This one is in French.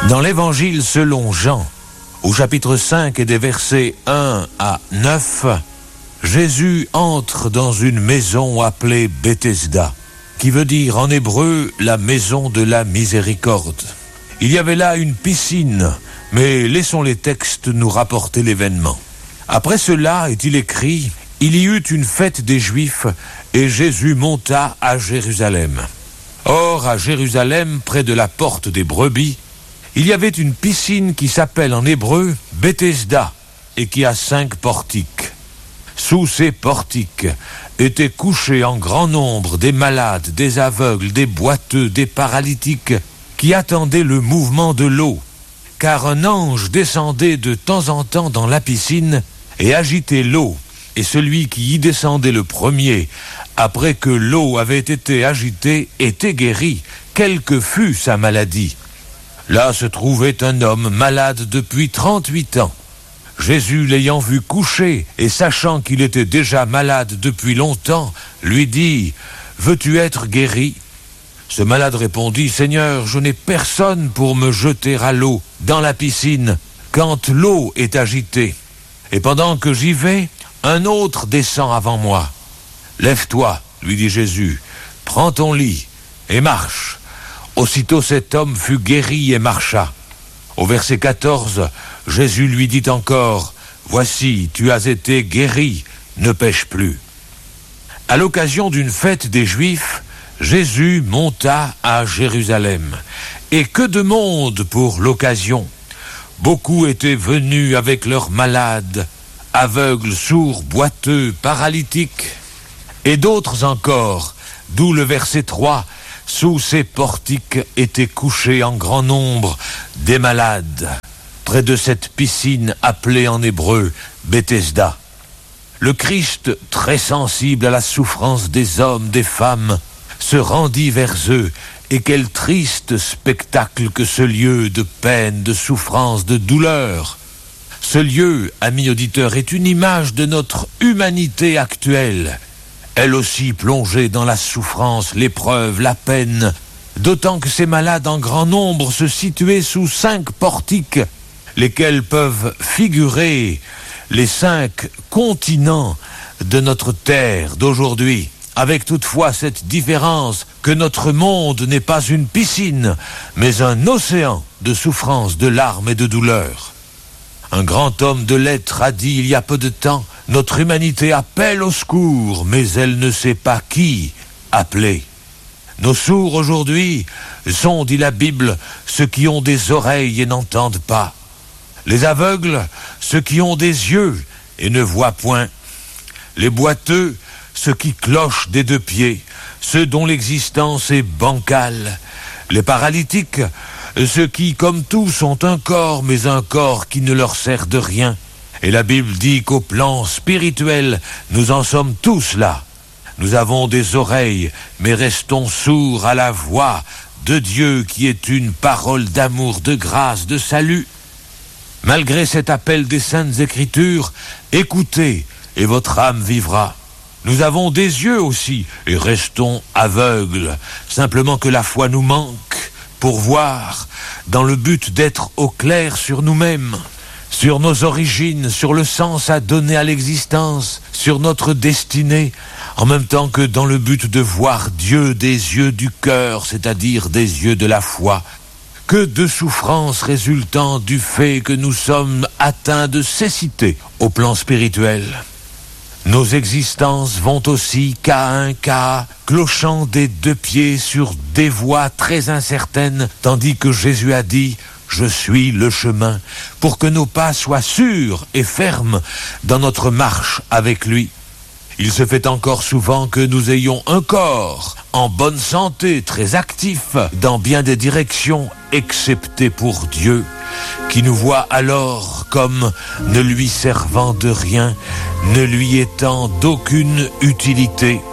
Dans l'Évangile selon Jean, au chapitre 5 et des versets 1 à 9, Jésus entre dans une maison appelée Bethesda, qui veut dire en hébreu la maison de la miséricorde. Il y avait là une piscine, mais laissons les textes nous rapporter l'événement. Après cela, est-il écrit, il y eut une fête des Juifs et Jésus monta à Jérusalem. Or, à Jérusalem, près de la porte des brebis, il y avait une piscine qui s'appelle en hébreu Bethesda et qui a 5 portiques. Sous ces portiques étaient couchés en grand nombre des malades, des aveugles, des boiteux, des paralytiques qui attendaient le mouvement de l'eau, car un ange descendait de temps en temps dans la piscine et agitait l'eau, et celui qui y descendait le premier, après que l'eau avait été agitée, était guéri, quelle que fût sa maladie. Là se trouvait un homme malade depuis 38 ans. Jésus, l'ayant vu couché et sachant qu'il était déjà malade depuis longtemps, lui dit « Veux-tu être guéri ?» Ce malade répondit « Seigneur, je n'ai personne pour me jeter à l'eau dans la piscine quand l'eau est agitée. Et pendant que j'y vais, un autre descend avant moi. Lève-toi, lui dit Jésus, prends ton lit et marche. » Aussitôt cet homme fut guéri et marcha. Au verset 14, Jésus lui dit encore « Voici, tu as été guéri, ne pêche plus. » À l'occasion d'une fête des Juifs, Jésus monta à Jérusalem. Et que de monde pour l'occasion! Beaucoup étaient venus avec leurs malades, aveugles, sourds, boiteux, paralytiques. Et d'autres encore, d'où le verset 3, sous ces portiques étaient couchés en grand nombre des malades, près de cette piscine appelée en hébreu Bethesda. Le Christ, très sensible à la souffrance des hommes, des femmes, se rendit vers eux, et quel triste spectacle que ce lieu de peine, de souffrance, de douleur. Ce lieu, amis auditeurs, est une image de notre humanité actuelle, elle aussi plongée dans la souffrance, l'épreuve, la peine, d'autant que ces malades en grand nombre se situaient sous 5 portiques, lesquels peuvent figurer les 5 continents de notre terre d'aujourd'hui, avec toutefois cette différence que notre monde n'est pas une piscine, mais un océan de souffrance, de larmes et de douleurs. Un grand homme de lettres a dit il y a peu de temps, notre humanité appelle au secours, mais elle ne sait pas qui appeler. Nos sourds aujourd'hui sont, dit la Bible, ceux qui ont des oreilles et n'entendent pas. Les aveugles, ceux qui ont des yeux et ne voient point. Les boiteux, ceux qui clochent des 2 pieds, ceux dont l'existence est bancale. Les paralytiques, ceux qui, comme tous, ont un corps, mais un corps qui ne leur sert de rien. Et la Bible dit qu'au plan spirituel, nous en sommes tous là. Nous avons des oreilles, mais restons sourds à la voix de Dieu qui est une parole d'amour, de grâce, de salut. Malgré cet appel des Saintes Écritures, écoutez et votre âme vivra. Nous avons des yeux aussi et restons aveugles, simplement que la foi nous manque pour voir, dans le but d'être au clair sur nous-mêmes, sur nos origines, sur le sens à donner à l'existence, sur notre destinée, en même temps que dans le but de voir Dieu des yeux du cœur, c'est-à-dire des yeux de la foi. Que de souffrances résultant du fait que nous sommes atteints de cécité au plan spirituel. Nos existences vont aussi cas un cas, clochant des 2 pieds sur des voies très incertaines, tandis que Jésus a dit « Je suis le chemin », pour que nos pas soient sûrs et fermes dans notre marche avec lui. Il se fait encore souvent que nous ayons un corps en bonne santé, très actif dans bien des directions, excepté pour Dieu, qui nous voit alors comme ne lui servant de rien, ne lui étant d'aucune utilité.